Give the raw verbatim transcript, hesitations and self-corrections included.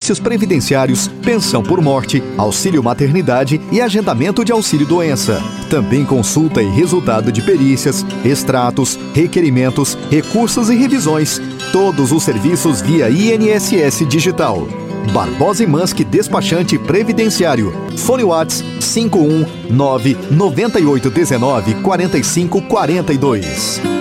benefícios previdenciários, pensão por morte, auxílio maternidade e agendamento de auxílio-doença. Também consulta e resultado de perícias, extratos, requerimentos, recursos e revisões. Todos os serviços via I N S S Digital. Barbosa e Manski Despachante Previdenciário. Fone Whats cinco um nove nove oito um nove quatro cinco quatro dois.